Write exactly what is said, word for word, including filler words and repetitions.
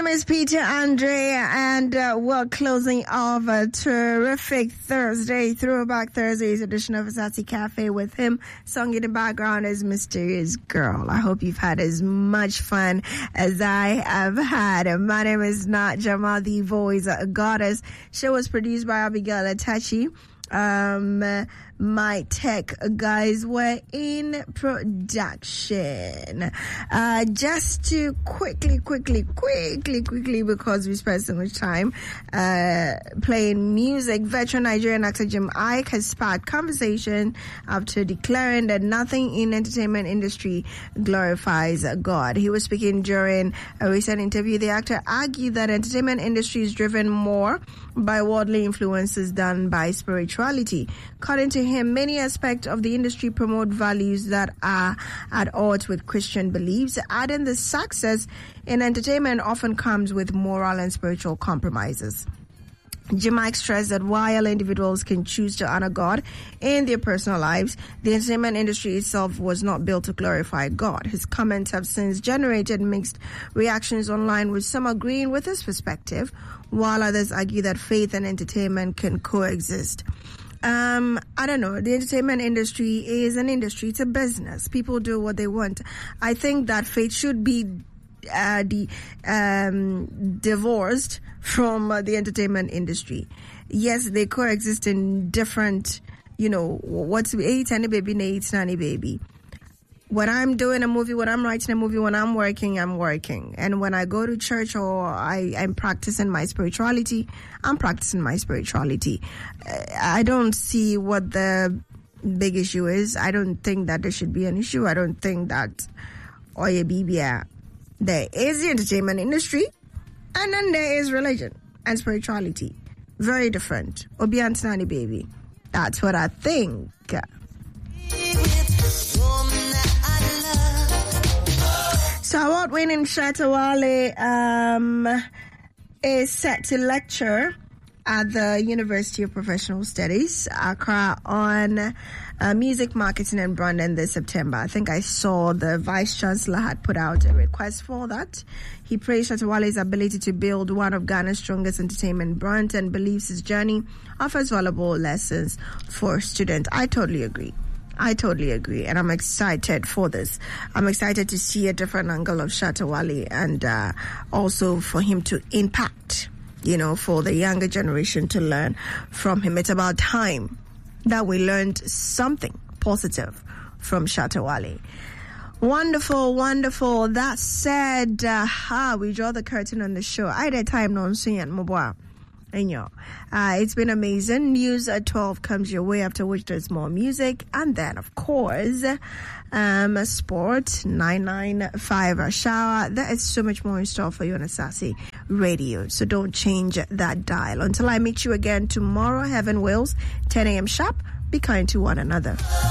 is Peter Andre, and uh, we're closing off a terrific Thursday, Throwback Thursday's edition of Asasi Cafe with him. Song in the background is Mysterious Girl. I hope you've had as much fun as I have had. My name is Nat Jamal, the voice goddess. Show was produced by Abigail Atachi. Um, my tech guys were in production. Uh, just to quickly, quickly, quickly, quickly, because we spent so much time uh, playing music, veteran Nigerian actor Jim Iyke has sparked conversation after declaring that nothing in entertainment industry glorifies God. He was speaking during a recent interview. The actor argued that entertainment industry is driven more by worldly influences than by spirituality. According to him, many aspects of the industry promote values that are at odds with Christian beliefs, adding the success in entertainment often comes with moral and spiritual compromises. Jim Iyke stressed that while individuals can choose to honor God in their personal lives, the entertainment industry itself was not built to glorify God. His comments have since generated mixed reactions online, with some agreeing with his perspective, while others argue that faith and entertainment can coexist. Um, I don't know. The entertainment industry is an industry. It's a business. People do what they want. I think that faith should be uh, the, um, divorced from uh, the entertainment industry. Yes, they coexist in different, you know, what's eight and a baby, eight nanny baby. When I'm doing a movie, when I'm writing a movie, when I'm working, I'm working. And when I go to church or I, I'm practicing my spirituality, I'm practicing my spirituality. I don't see what the big issue is. I don't think that there should be an issue. I don't think that, Oye Bibia, there is the entertainment industry, and then there is religion and spirituality. Very different. Obi Antinani, baby. That's what I think. So award-winning Shatta Wale um, is set to lecture at the University of Professional Studies, Accra, on uh, music marketing and branding this September. I think I saw the Vice Chancellor had put out a request for that. He praised Shatta Wale's ability to build one of Ghana's strongest entertainment brands and believes his journey offers valuable lessons for students. I totally agree. I totally agree, and I'm excited for this. I'm excited to see a different angle of Shatta Wale, and uh, also for him to impact, you know, for the younger generation to learn from him. It's about time that we learned something positive from Shatta Wale. Wonderful, wonderful. That said, uh, ah, we draw the curtain on the show. I had time non seeing Mobwa. Uh, it's been amazing. News at twelve comes your way, after which there's more music. And then, of course, um, sport, nine nine five Rush Hour. There is so much more in store for you on Asasi Radio. So don't change that dial. Until I meet you again tomorrow, heaven wills, ten a.m. sharp. Be kind to one another.